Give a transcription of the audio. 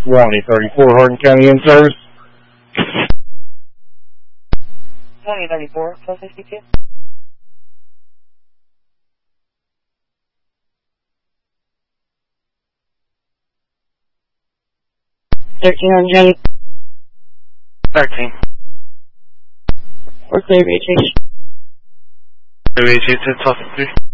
2034 Hardin County in service. 2034, 1262. On Jenny. 13. We're clear, VHH. VHH 1263.